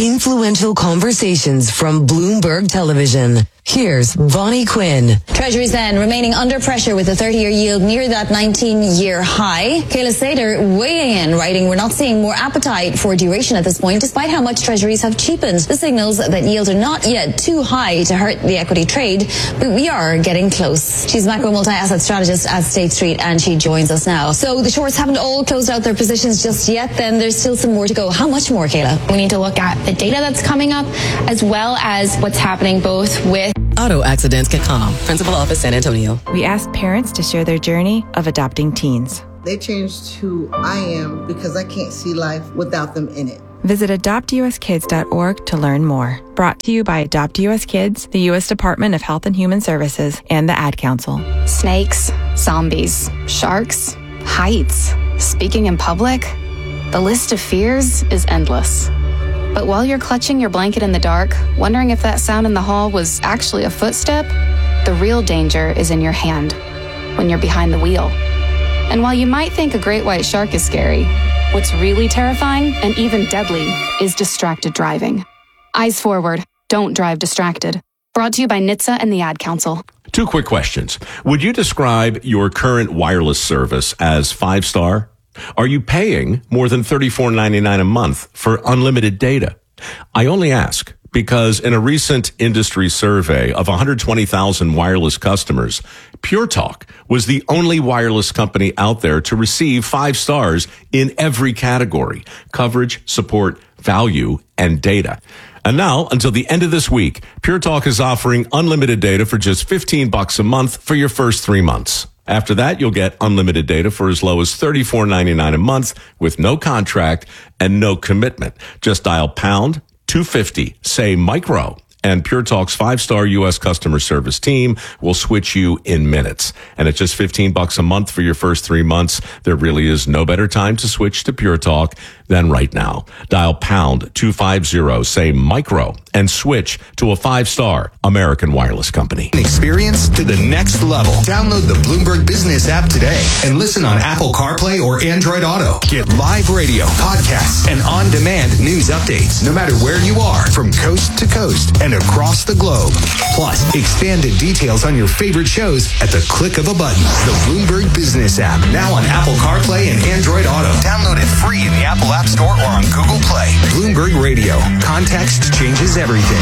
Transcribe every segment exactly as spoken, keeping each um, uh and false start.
Influential conversations from Bloomberg Television. Here's Bonnie Quinn. Treasuries then remaining under pressure with the thirty-year yield near that nineteen-year high. Kayla Slater weighing in, writing, we're not seeing more appetite for duration at this point, despite how much Treasuries have cheapened. The signals that yields are not yet too high to hurt the equity trade, but we are getting close. She's macro multi-asset strategist at State Street, and she joins us now. So the shorts haven't all closed out their positions just yet, then there's still some more to go. How much more, Kayla? We need to look at the data that's coming up, as well as what's happening both with auto accidents dot com, Principal Office, San Antonio. We asked parents to share their journey of adopting teens. They changed who I am because I can't see life without them in it. Visit adopt u s kids dot org to learn more. Brought to you by Adopt U S Kids, the U S Department of Health and Human Services, and the Ad Council. snakes, zombies, sharks, heights, speaking in public. The list of fears is endless. But while you're clutching your blanket in the dark, wondering if that sound in the hall was actually a footstep, the real danger is in your hand, when you're behind the wheel. And while you might think a great white shark is scary, what's really terrifying and even deadly is distracted driving. Eyes forward, don't drive distracted. Brought to you by N H T S A and the Ad Council. Two quick questions. Would you describe your current wireless service as five-star? Are you paying more than thirty-four ninety-nine a month for unlimited data? I only ask because in a recent industry survey of one hundred twenty thousand wireless customers, Pure Talk was the only wireless company out there to receive five stars in every category: coverage, support, value, and data. And now, until the end of this week, Pure Talk is offering unlimited data for just fifteen bucks a month for your first three months. After that, you'll get unlimited data for as low as thirty-four ninety-nine a month with no contract and no commitment. Just dial pound two fifty, say micro, and Pure Talk's five-star U S customer service team will switch you in minutes. And at just fifteen bucks a month for your first three months, there really is no better time to switch to Pure Talk than right now. Dial pound two fifty, say micro, and switch to a five-star American wireless company. Experience to the next level. Download the Bloomberg Business app today and listen on Apple CarPlay or Android Auto. Get live radio, podcasts, and on-demand news updates no matter where you are, from coast to coast and across the globe. Plus, expanded details on your favorite shows at the click of a button. The Bloomberg Business app, now on Apple CarPlay and Android Auto. Download it free in the Apple App Store or on Google Play. Bloomberg Radio. Context changes everything.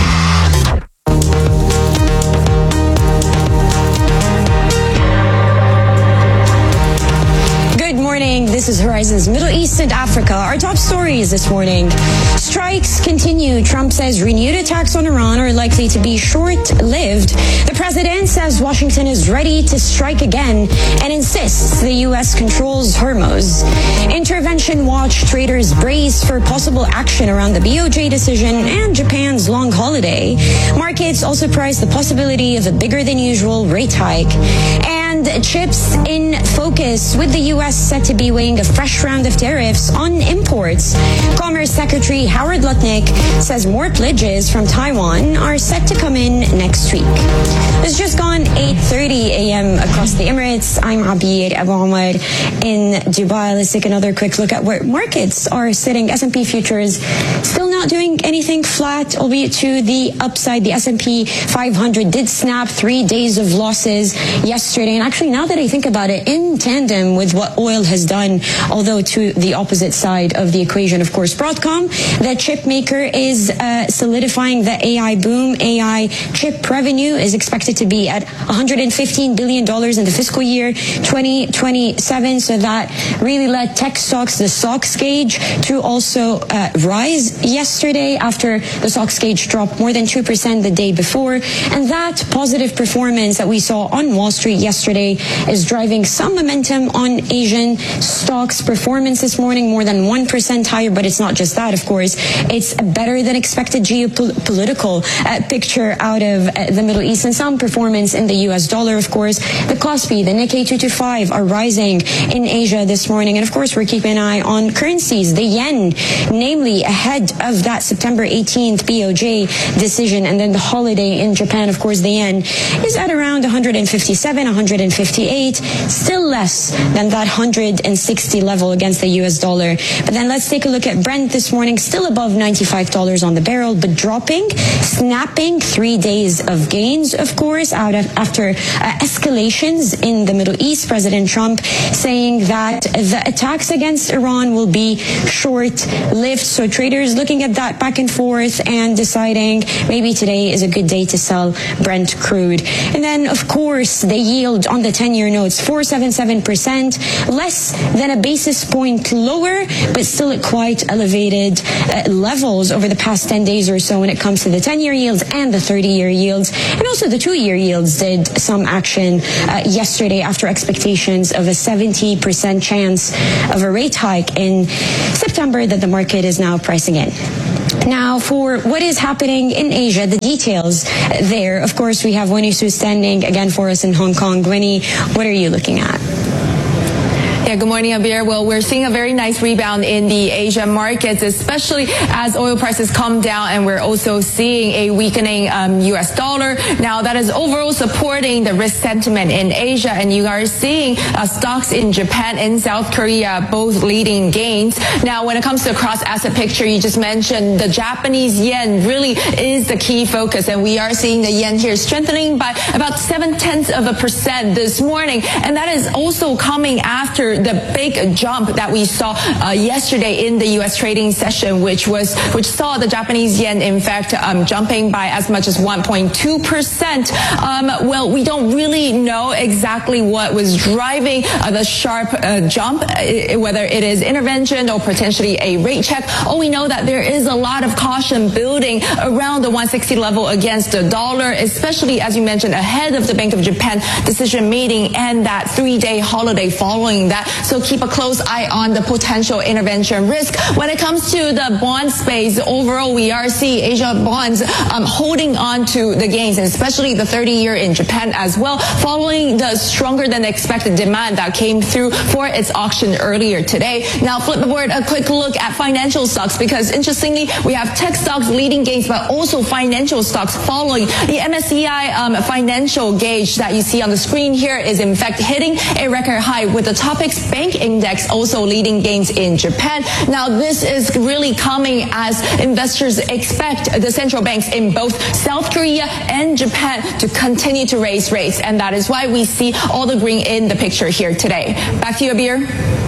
Good morning. This is Horizon's Middle East and Africa. Our top stories this morning. Strikes continue. Trump says renewed attacks on Iran are likely to be short-lived. The president says Washington is ready to strike again and insists the U S controls Hormuz. Intervention Watch traders brace for possible action around the B O J decision and Japan's long holiday. Markets also price the possibility of a bigger than usual rate hike. And chips in focus, with the U S set to be weighing a fresh round of tariffs on imports. Commerce Secretary Howard Lutnick says more pledges from Taiwan are set to come in next week. It's just gone eight thirty a.m. across the Emirates. I'm Abir Abu Omar in Dubai. Let's take another quick look at where markets are sitting. S and P futures still not doing anything, flat, albeit to the upside. The S and P five hundred did snap three days of losses yesterday. And actually, now that I think about it, in tandem with what oil has done, although to the opposite side of the equation, of course, Broadcom, the chip maker, is uh, solidifying the A I boom. A I chip revenue is expected to be at one hundred fifteen billion dollars in the fiscal year twenty twenty-seven. So that really led tech stocks, the SOX gauge, to also uh, rise yesterday after the SOX gauge dropped more than two percent the day before. And that positive performance that we saw on Wall Street yesterday is driving some momentum on Asian stocks. Performance this morning more than one percent higher, but it's not just that, of course. It's a better than expected geopolitical uh, picture out of uh, the Middle East, and some performance in the U S dollar, of course. The Kospi, the Nikkei two twenty-five are rising in Asia this morning. And of course, we're keeping an eye on currencies. The yen, namely ahead of of that September eighteenth B O J decision and then the holiday in Japan, of course, the yen is at around one hundred fifty-seven, one hundred fifty-eight, still less than that one hundred sixty level against the U S dollar. But then let's take a look at Brent this morning, still above ninety-five dollars on the barrel, but dropping, snapping three days of gains, of course, out of after uh, escalations in the Middle East. President Trump saying that the attacks against Iran will be short-lived. So traders looking at that back and forth and deciding maybe today is a good day to sell Brent crude. And then, of course, the yield on the ten-year notes, four point seven seven percent, less than a basis point lower, but still at quite elevated uh, levels over the past ten days or so when it comes to the ten-year yields and the thirty-year yields. And also the two-year yields did some action uh, yesterday after expectations of a seventy percent chance of a rate hike in September that the market is now pricing in. Now, for what is happening in Asia, the details there, of course, we have Winnie Su standing again for us in Hong Kong. Winnie, what are you looking at? Yeah, good morning, Abir. Well, we're seeing a very nice rebound in the Asia markets, especially as oil prices come down, and we're also seeing a weakening um, U S dollar. Now, that is overall supporting the risk sentiment in Asia, and you are seeing uh, stocks in Japan and South Korea both leading gains. Now, when it comes to the cross-asset picture, you just mentioned the Japanese yen really is the key focus, and we are seeing the yen here strengthening by about seven-tenths of a percent this morning, and that is also coming after the big jump that we saw uh, yesterday in the U S trading session, which was which saw the Japanese yen, in fact, um, jumping by as much as one point two percent. Um, well, we don't really know exactly what was driving uh, the sharp uh, jump, uh, whether it is intervention or potentially a rate check. All we know that there is a lot of caution building around the one sixty level against the dollar, especially, as you mentioned, ahead of the Bank of Japan decision meeting and that three-day holiday following that. So keep a close eye on the potential intervention risk. When it comes to the bond space, overall, we are seeing Asia bonds um, holding on to the gains, and especially the thirty-year in Japan as well, following the stronger than expected demand that came through for its auction earlier today. Now, flip aboard a quick look at financial stocks, because interestingly, we have tech stocks leading gains, but also financial stocks following. The M S C I um, financial gauge that you see on the screen here is in fact hitting a record high, with the Topix Bank Index also leading gains in Japan. Now, this is really coming as investors expect the central banks in both South Korea and Japan to continue to raise rates, and that is why we see all the green in the picture here today. Back to you, Abir.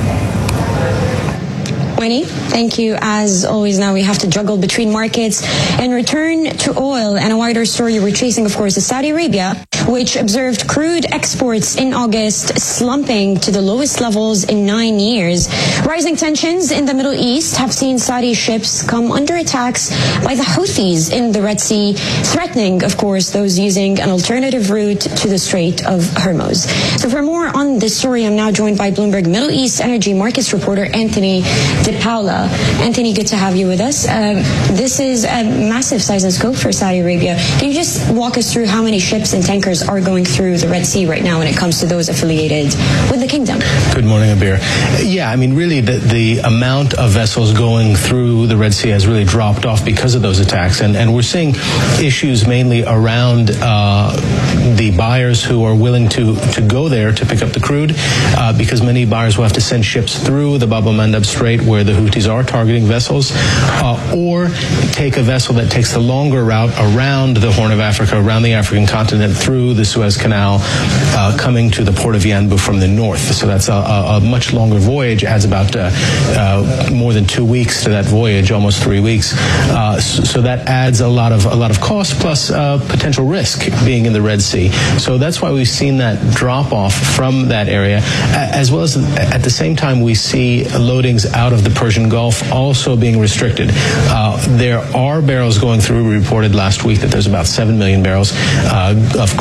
Winnie, thank you. As always, now we have to juggle between markets and return to oil. And a wider story we're chasing, of course, is Saudi Arabia, which observed crude exports in August slumping to the lowest levels in nine years. Rising tensions in the Middle East have seen Saudi ships come under attacks by the Houthis in the Red Sea, threatening, of course, those using an alternative route to the Strait of Hormuz. So for more on this story, I'm now joined by Bloomberg Middle East energy markets reporter Anthony De Paula. Anthony, good to have you with us. Um, this is a massive size and scope for Saudi Arabia. Can you just walk us through how many ships and tankers are going through the Red Sea right now when it comes to those affiliated with the kingdom? Good morning, Abir. Yeah, I mean, really, the, the amount of vessels going through the Red Sea has really dropped off because of those attacks. And, and we're seeing issues mainly around uh, the buyers who are willing to, to go there to pick up the crude, uh, because many buyers will have to send ships through the Bab el-Mandab Strait, where the Houthis are targeting vessels, uh, or take a vessel that takes the longer route around the Horn of Africa, around the African continent, through the Suez Canal, uh, coming to the port of Yanbu from the north. So that's a, a, a much longer voyage, adds about uh, uh, more than two weeks to that voyage, almost three weeks. Uh, so, so that adds a lot of a lot of cost, plus uh, potential risk being in the Red Sea. So that's why we've seen that drop off from that area, as well as at the same time we see loadings out of the Persian Gulf also being restricted. Uh, there are barrels going through. We reported last week that there's about seven million barrels uh, of crude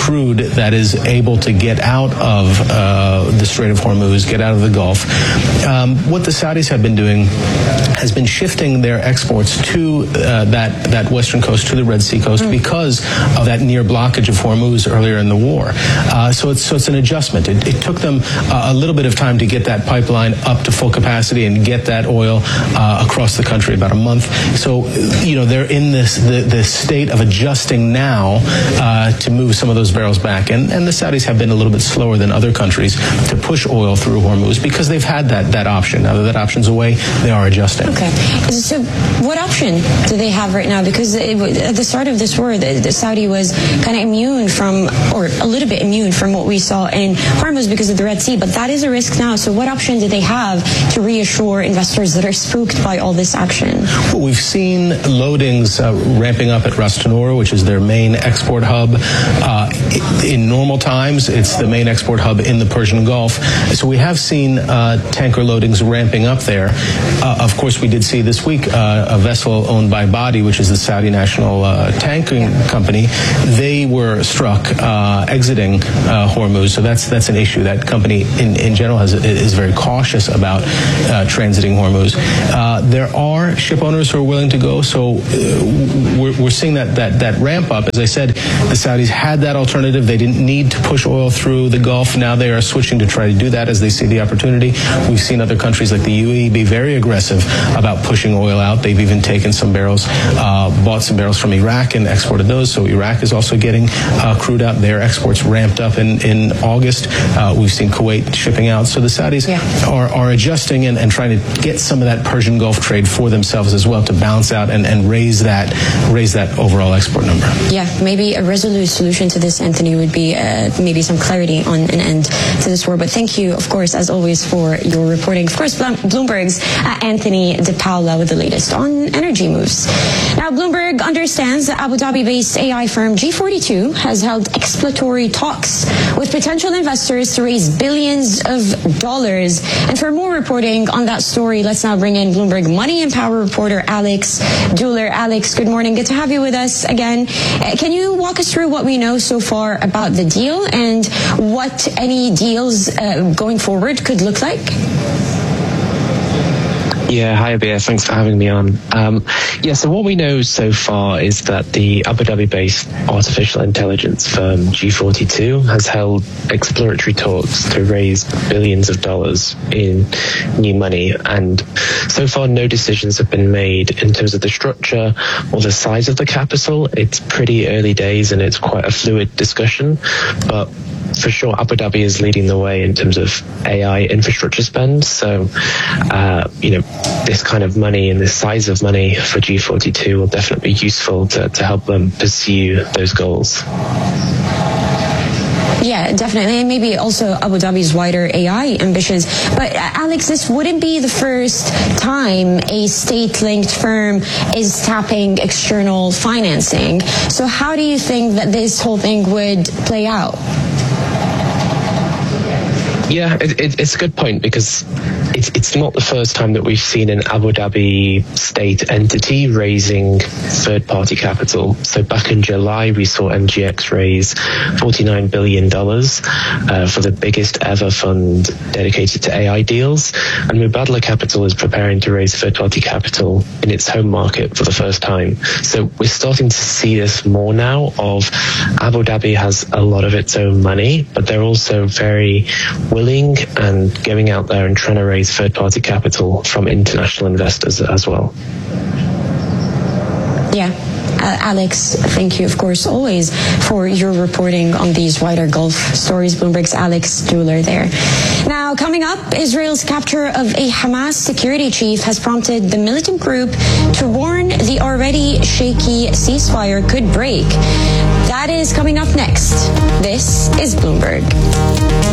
crude that is able to get out of uh, the Strait of Hormuz, get out of the Gulf. Um, what the Saudis have been doing has been shifting their exports to uh, that, that western coast, to the Red Sea coast, mm. because of that near blockage of Hormuz earlier in the war. Uh, so, it's, so it's an adjustment. It, it took them uh, a little bit of time to get that pipeline up to full capacity and get that oil uh, across the country, about a month. So, you know, they're in this the, the state of adjusting now uh, to move some of those barrels back. And, and the Saudis have been a little bit slower than other countries to push oil through Hormuz because they've had that, that option. Now that that option's away, they are adjusting. Okay. So what option do they have right now? Because it, at the start of this war, the, the Saudi was kind of immune from, or a little bit immune from what we saw in Hormuz because of the Red Sea. But that is a risk now. So what option do they have to reassure investors that are spooked by all this action? Well, we've seen loadings uh, ramping up at Ras Tanura, which is their main export hub. Uh, in normal times, it's the main export hub in the Persian Gulf. So we have seen uh, tanker loadings ramping up there. Uh, of course, we did see this week uh, a vessel owned by Badi, which is the Saudi national uh, tanking yeah. company. They were struck uh, exiting uh, Hormuz. So that's that's an issue. That company in, in general has, is very cautious about uh, transiting Hormuz. Uh, there are ship owners who are willing to go. So uh, we're, we're seeing that, that, that ramp up. As I said, the Saudis had that alternative. They didn't need to push oil through the Gulf. Now they are switching to try to do that as they see the opportunity. We've seen other countries like the U A E be very aggressive about pushing oil out. They've even taken some barrels, uh, bought some barrels from Iraq and exported those. So Iraq is also getting uh, crude out. Their exports ramped up in, in August. Uh, we've seen Kuwait shipping out. So the Saudis yeah. are, are adjusting and, and trying to get some of that Persian Gulf trade for themselves as well to balance out and, and raise that raise that overall export number. Yeah, maybe a resolute solution to this, Anthony, would be uh, maybe some clarity on an end to this war. But thank you, of course, as always, for your reporting. Of course, Bloomberg's uh, Anthony De Paula with the latest on energy moves. Now, Bloomberg understands that Abu Dhabi-based A I firm G forty-two has held exploratory talks with potential investors to raise billions of dollars. And for more reporting on that story, let's now bring in Bloomberg Money and Power reporter Alex Dueller. Alex, good morning. Good to have you with us again. Uh, can you walk us through what we know so far about the deal and what any deals uh, going forward could look like? Yeah, hi Abir, thanks for having me on. Um, yeah, so what we know so far is that the Abu Dhabi-based artificial intelligence firm G forty-two has held exploratory talks to raise billions of dollars in new money, and so far no decisions have been made in terms of the structure or the size of the capital. It's pretty early days and it's quite a fluid discussion, but for sure, Abu Dhabi is leading the way in terms of A I infrastructure spend. So, uh, you know, this kind of money and this size of money for G forty-two will definitely be useful to, to help them pursue those goals. Yeah, definitely. And maybe also Abu Dhabi's wider A I ambitions. But uh, Alex, this wouldn't be the first time a state-linked firm is tapping external financing. So how do you think that this whole thing would play out? Yeah, it, it, it's a good point because it's, it's not the first time that we've seen an Abu Dhabi state entity raising third-party capital. So back in July, we saw M G X raise forty-nine billion dollars uh, for the biggest ever fund dedicated to A I deals. And Mubadala Capital is preparing to raise third-party capital in its home market for the first time. So we're starting to see this more now of Abu Dhabi has a lot of its own money, but they're also very willing and going out there and trying to raise third-party capital from international investors as well. Yeah. Uh, Alex, thank you, of course, always for your reporting on these wider Gulf stories. Bloomberg's Alex Dueller there. Now, coming up, Israel's capture of a Hamas security chief has prompted the militant group to warn the already shaky ceasefire could break. That is coming up next. This is Bloomberg.